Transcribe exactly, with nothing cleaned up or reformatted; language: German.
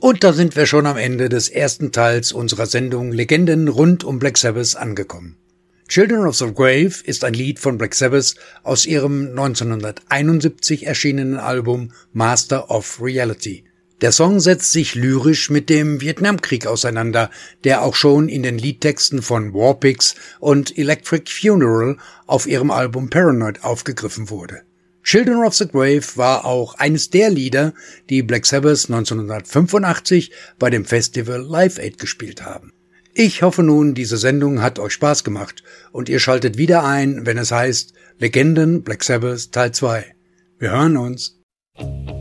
Und da sind wir schon am Ende des ersten Teils unserer Sendung Legenden rund um Black Sabbath angekommen. Children of the Grave ist ein Lied von Black Sabbath aus ihrem neunzehnhunderteinundsiebzig erschienenen Album Master of Reality. Der Song setzt sich lyrisch mit dem Vietnamkrieg auseinander, der auch schon in den Liedtexten von Warpix und Electric Funeral auf ihrem Album Paranoid aufgegriffen wurde. Children of the Grave war auch eines der Lieder, die Black Sabbath neunzehnhundertfünfundachtzig bei dem Festival Live Aid gespielt haben. Ich hoffe nun, diese Sendung hat euch Spaß gemacht und ihr schaltet wieder ein, wenn es heißt Legenden Black Sabbath Teil zwei. Wir hören uns.